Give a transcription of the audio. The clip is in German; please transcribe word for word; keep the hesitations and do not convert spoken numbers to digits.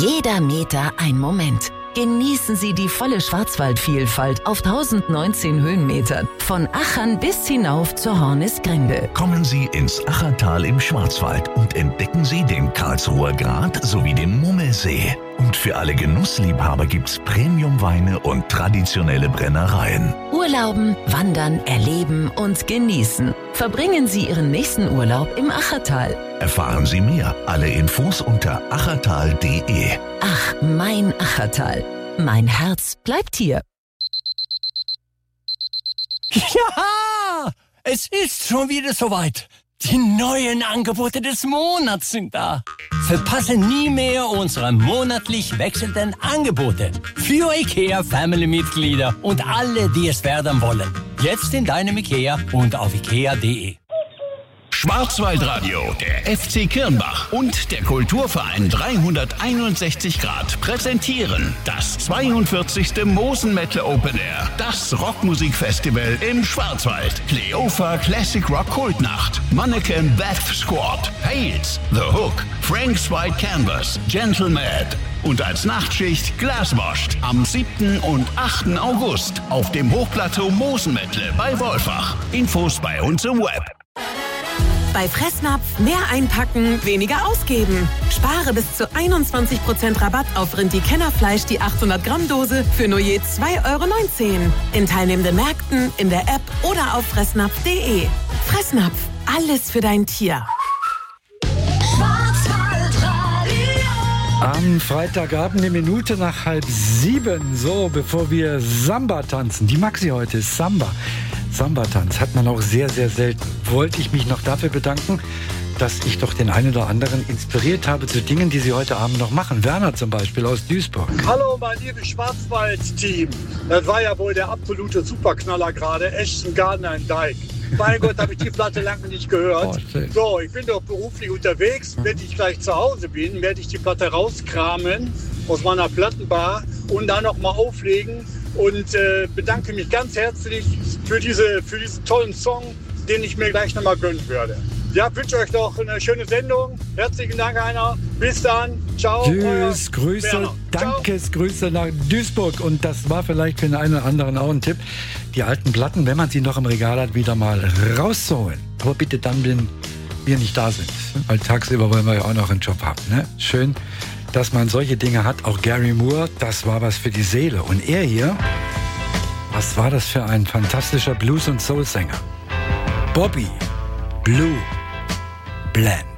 Jeder Meter ein Moment. Genießen Sie die volle Schwarzwaldvielfalt auf tausendneunzehn Höhenmetern. Von Achern bis hinauf zur Hornisgrinde. Kommen Sie ins Achertal im Schwarzwald und entdecken Sie den Karlsruher Grat sowie den Mummelsee. Und für alle Genussliebhaber gibt's Premiumweine und traditionelle Brennereien. Urlauben, wandern, erleben und genießen. Verbringen Sie Ihren nächsten Urlaub im Achertal. Erfahren Sie mehr. Alle Infos unter achertal punkt de. Ach, mein Achertal. Mein Herz bleibt hier. Ja, es ist schon wieder soweit. Die neuen Angebote des Monats sind da. Verpasse nie mehr unsere monatlich wechselnden Angebote. Für IKEA Family-Mitglieder und alle, die es werden wollen. Jetzt in deinem IKEA und auf ikea punkt de. Schwarzwaldradio, der F C Kirnbach und der Kulturverein dreihunderteinundsechzig Grad präsentieren das zweiundvierzigste Mosenmetal Open Air, das Rockmusikfestival im Schwarzwald. Cleofa Classic Rock Kultnacht, Mannequin Death Squad, Hales, The Hook, Frank's White Canvas, Gentle Mad und als Nachtschicht Glaswashed am siebten und achten August auf dem Hochplateau Mosenmetal bei Wolfach. Infos bei uns im Web. Bei Fressnapf mehr einpacken, weniger ausgeben. Spare bis zu einundzwanzig Prozent Rabatt auf Rindi-Kennerfleisch die achthundert Gramm Dose für nur je zwei Euro neunzehn. In teilnehmenden Märkten, in der App oder auf fressnapf punkt de. Fressnapf, alles für dein Tier. Am Freitagabend eine Minute nach halb sieben, so bevor wir Samba tanzen. Die Maxi heute ist Samba. Samba-Tanz hat man auch sehr, sehr selten. Wollte ich mich noch dafür bedanken, dass ich doch den einen oder anderen inspiriert habe zu Dingen, die sie heute Abend noch machen. Werner zum Beispiel aus Duisburg. Hallo, mein liebes Schwarzwald-Team. Das war ja wohl der absolute Superknaller gerade. Ashton Gardner in Dijk. Mein Gott, habe ich die Platte lange nicht gehört. Oh, so, ich bin doch beruflich unterwegs. Wenn ich gleich zu Hause bin, werde ich die Platte rauskramen aus meiner Plattenbar und dann noch mal auflegen. Und äh, bedanke mich ganz herzlich für, diese, für diesen tollen Song, den ich mir gleich nochmal gönnen würde. Ja, wünsche euch noch eine schöne Sendung. Herzlichen Dank, Heiner. Bis dann. Ciao. Tschüss, Grüße, Dankesgrüße nach Duisburg. Und das war vielleicht für den einen oder anderen auch ein Tipp, die alten Platten, wenn man sie noch im Regal hat, wieder mal rauszuholen. Aber bitte dann, wenn wir nicht da sind. Weil tagsüber wollen wir ja auch noch einen Job haben. Ne? Schön, dass man solche Dinge hat. Auch Gary Moore, das war was für die Seele. Und er hier, was war das für ein fantastischer Blues- und Soul-Sänger? Bobby Blue Bland.